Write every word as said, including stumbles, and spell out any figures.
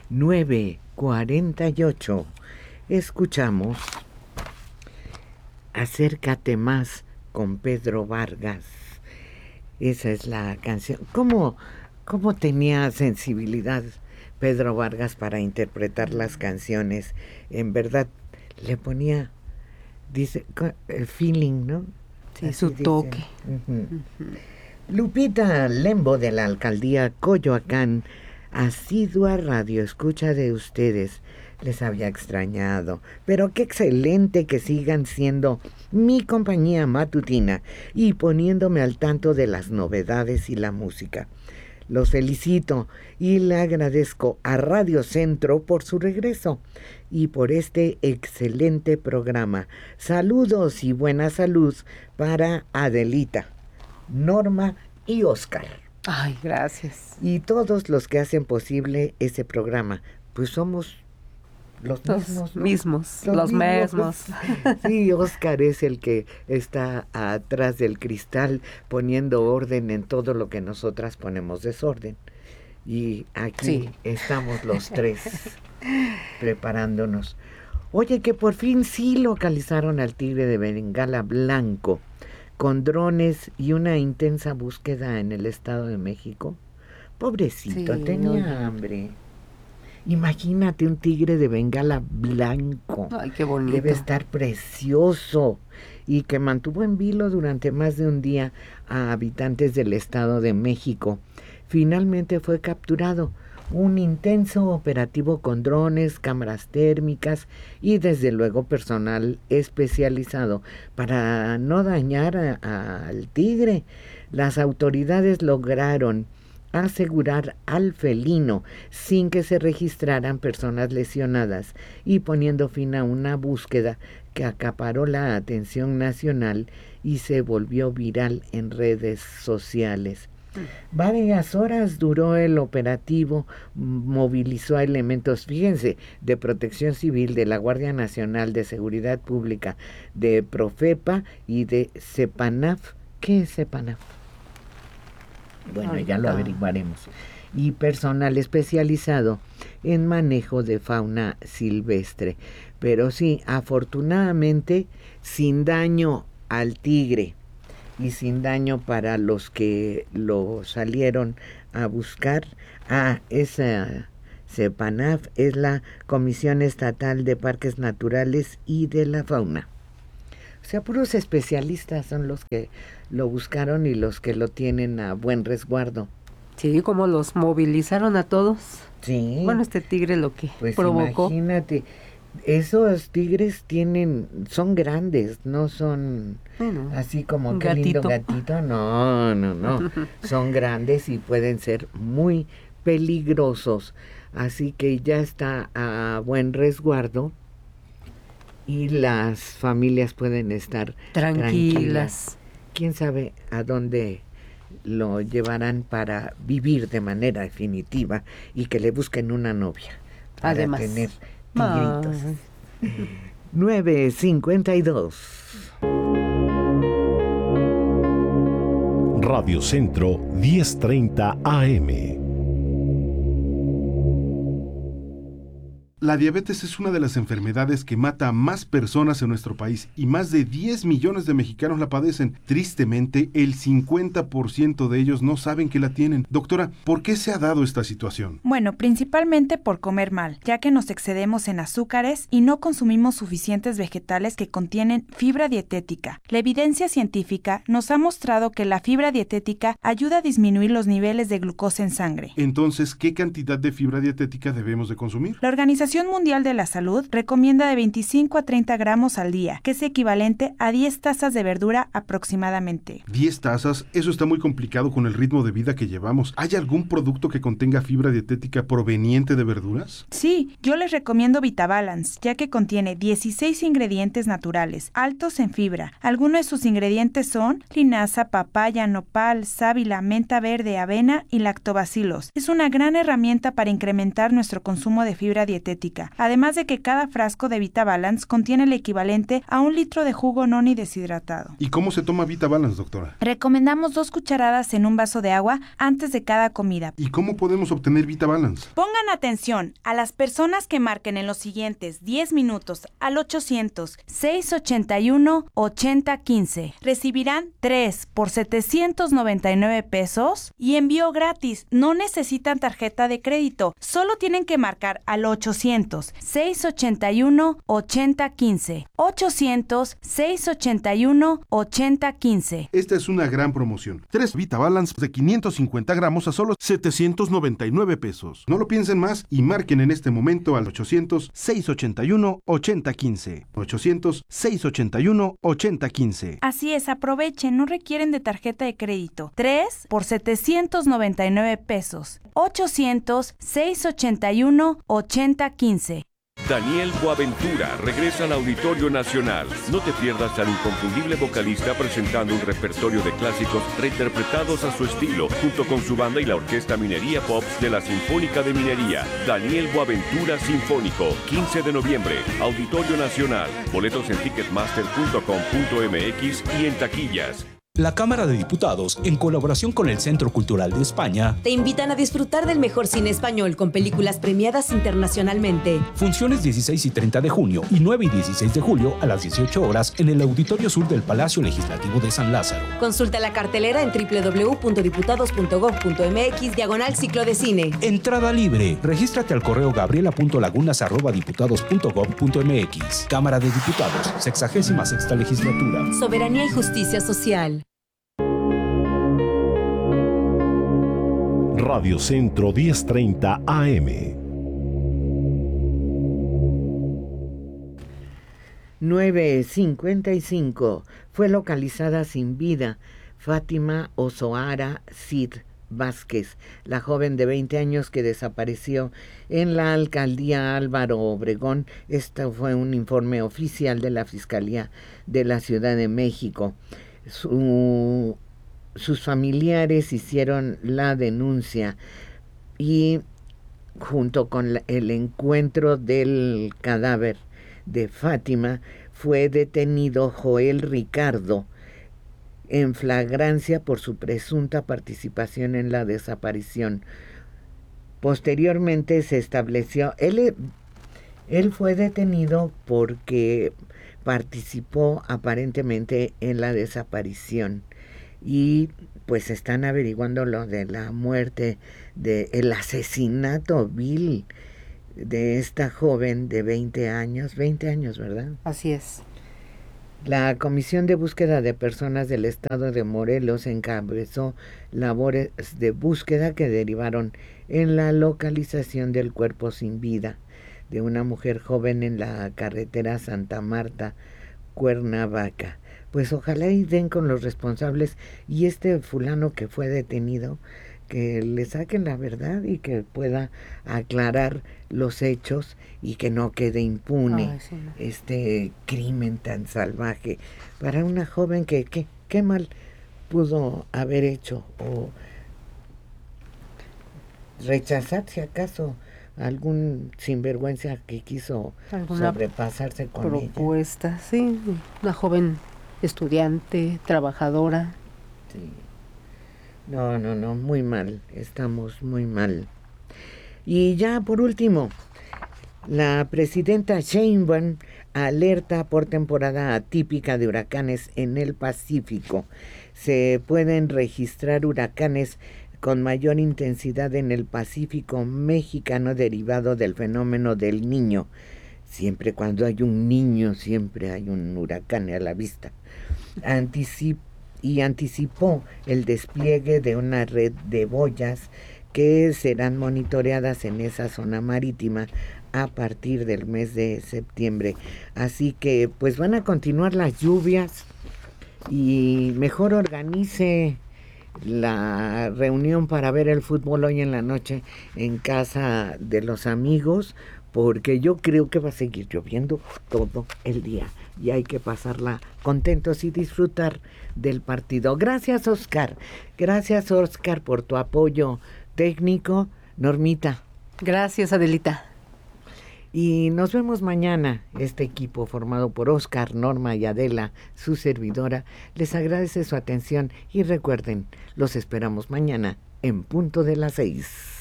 nueve cuarenta y ocho. Escuchamos Acércate más con Pedro Vargas. Esa es la canción. ¿Cómo, cómo tenía sensibilidad Pedro Vargas para interpretar las canciones? En verdad, le ponía, dice, el feeling, ¿no? Sí, así su dice. Toque. Uh-huh. Uh-huh. Lupita Lembo, de la alcaldía Coyoacán, asidua radio escucha de ustedes. Les había extrañado, pero qué excelente que sigan siendo mi compañía matutina y poniéndome al tanto de las novedades y la música. Los felicito y le agradezco a Radio Centro por su regreso y por este excelente programa. Saludos y buena salud para Adelita, Norma y Oscar. Ay, gracias. Y todos los que hacen posible ese programa, pues somos los, los mismos, ¿no? mismos, los, los mismos. Sí, Oscar es el que está atrás del cristal poniendo orden en todo lo que nosotras ponemos desorden. Y aquí sí. Estamos los tres preparándonos. Oye, que por fin sí localizaron al tigre de Bengala blanco con drones y una intensa búsqueda en el Estado de México. Pobrecito, sí, tenía no. hambre. Imagínate un tigre de Bengala blanco. Ay, qué bonito. Debe estar precioso. Y que mantuvo en vilo durante más de un día a habitantes del Estado de México. Finalmente fue capturado. Un intenso operativo con drones, cámaras térmicas y desde luego personal especializado para no dañar a, a, al tigre. Las autoridades lograron asegurar al felino sin que se registraran personas lesionadas y poniendo fin a una búsqueda que acaparó la atención nacional y se volvió viral en redes sociales. Varias horas duró el operativo, movilizó a elementos, fíjense, de Protección Civil, de la Guardia Nacional, de Seguridad Pública, de Profepa y de CEPANAF. ¿Qué es CEPANAF? Bueno, Ay, ya lo averiguaremos. Y personal especializado en manejo de fauna silvestre. Pero sí, afortunadamente, sin daño al tigre y sin daño para los que lo salieron a buscar. Ah, esa CEPANAF es la Comisión Estatal de Parques Naturales y de la Fauna. O sea, puros especialistas son los que lo buscaron y los que lo tienen a buen resguardo. Sí, como los movilizaron a todos. Sí. Bueno, este tigre lo que pues provocó. Imagínate, esos tigres tienen, son grandes, no son bueno, así como un qué gatito. Lindo gatito. No, no, no. Son grandes y pueden ser muy peligrosos. Así que ya está a buen resguardo. Y las familias pueden estar tranquilas. tranquilas. ¿Quién sabe a dónde lo llevarán para vivir de manera definitiva y que le busquen una novia para Además, tener tigritos? nueve cincuenta y dos. Radio Centro diez treinta A M. La diabetes es una de las enfermedades que mata a más personas en nuestro país y más de diez millones de mexicanos la padecen. Tristemente, el cincuenta por ciento de ellos no saben que la tienen. Doctora, ¿por qué se ha dado esta situación? Bueno, principalmente por comer mal, ya que nos excedemos en azúcares y no consumimos suficientes vegetales que contienen fibra dietética. La evidencia científica nos ha mostrado que la fibra dietética ayuda a disminuir los niveles de glucosa en sangre. Entonces, ¿qué cantidad de fibra dietética debemos de consumir? La Organización Mundial de la Salud recomienda de veinticinco a treinta gramos al día, que es equivalente a diez tazas de verdura aproximadamente. ¿diez tazas? Eso está muy complicado con el ritmo de vida que llevamos. ¿Hay algún producto que contenga fibra dietética proveniente de verduras? Sí, yo les recomiendo VitaBalance, ya que contiene dieciséis ingredientes naturales, altos en fibra. Algunos de sus ingredientes son linaza, papaya, nopal, sábila, menta verde, avena y lactobacilos. Es una gran herramienta para incrementar nuestro consumo de fibra dietética. dietética, además de que cada frasco de VitaBalance contiene el equivalente a un litro de jugo noni deshidratado. ¿Y cómo se toma VitaBalance, doctora? Recomendamos dos cucharadas en un vaso de agua antes de cada comida. ¿Y cómo podemos obtener VitaBalance? Pongan atención a las personas que marquen en los siguientes diez minutos al ochocientos, seiscientos ochenta y uno, ochenta quince. Recibirán tres por setecientos noventa y nueve pesos y envío gratis. No necesitan tarjeta de crédito. Solo tienen que marcar al ochocientos, seiscientos ochenta y uno, ochenta quince. ochocientos, seiscientos ochenta y uno, ochenta quince. Esta es una gran promoción. Tres VitaBalance de quinientos cincuenta gramos a solo setecientos noventa y nueve pesos. No lo piensen más y marquen en este momento al ochocientos, seiscientos ochenta y uno, ochenta quince. ochocientos, seiscientos ochenta y uno, ochenta quince. Así es, aprovechen, no requieren de tarjeta de crédito. tres por setecientos noventa y nueve pesos. ochocientos, seiscientos ochenta y uno, ochenta quince. Daniel Boaventura regresa al Auditorio Nacional. No te pierdas al inconfundible vocalista presentando un repertorio de clásicos reinterpretados a su estilo, junto con su banda y la Orquesta Minería Pops de la Sinfónica de Minería. Daniel Boaventura Sinfónico, quince de noviembre, Auditorio Nacional. Boletos en ticketmaster punto com punto m x y en taquillas. La Cámara de Diputados, en colaboración con el Centro Cultural de España, te invitan a disfrutar del mejor cine español con películas premiadas internacionalmente. Funciones dieciséis y treinta de junio y nueve y dieciséis de julio a las dieciocho horas en el Auditorio Sur del Palacio Legislativo de San Lázaro. Consulta la cartelera en doble u doble u doble u punto diputados punto gob punto m x diagonal ciclo de cine. Entrada libre. Regístrate al correo gabriela punto lagunas arroba diputados punto gob punto m x. Cámara de Diputados, sexagésima sexta legislatura. Soberanía y justicia social. Radio Centro diez treinta A M. nueve cincuenta y cinco. Fue localizada sin vida Fátima Ozoara Cid Vázquez, la joven de veinte años que desapareció en la alcaldía Álvaro Obregón. Este fue un informe oficial de la Fiscalía de la Ciudad de México. Su Sus familiares hicieron la denuncia y junto con la, el encuentro del cadáver de Fátima fue detenido Joel Ricardo en flagrancia por su presunta participación en la desaparición. Posteriormente se estableció, él, él fue detenido porque participó aparentemente en la desaparición. Y pues están averiguando lo de la muerte, de el asesinato vil de esta joven de veinte años, veinte años, ¿verdad? Así es. La Comisión de Búsqueda de Personas del Estado de Morelos encabezó labores de búsqueda que derivaron en la localización del cuerpo sin vida de una mujer joven en la carretera Santa Marta, Cuernavaca. Pues ojalá y den con los responsables y este fulano que fue detenido, que le saquen la verdad y que pueda aclarar los hechos y que no quede impune. Ay, sí, no. Este crimen tan salvaje para una joven que, que qué mal pudo haber hecho o rechazar si acaso algún sinvergüenza que quiso ¿alguna sobrepasarse con propuesta? ella. Sí, una joven estudiante, trabajadora. Sí. No, no, no, muy mal, estamos muy mal. Y ya por último, la presidenta Sheinbaum alerta por temporada atípica de huracanes en el Pacífico. Se pueden registrar huracanes con mayor intensidad en el Pacífico mexicano derivado del fenómeno del Niño. Siempre cuando hay un niño, siempre hay un huracán a la vista. Anticip- y anticipó el despliegue de una red de boyas que serán monitoreadas en esa zona marítima a partir del mes de septiembre. Así que pues van a continuar las lluvias y mejor organice la reunión para ver el fútbol hoy en la noche en casa de los amigos, porque yo creo que va a seguir lloviendo todo el día y hay que pasarla contentos y disfrutar del partido. Gracias, Oscar. Gracias, Oscar, por tu apoyo técnico. Normita. Gracias, Adelita. Y nos vemos mañana. Este equipo formado por Oscar, Norma y Adela, su servidora, les agradece su atención y recuerden, los esperamos mañana en punto de las seis.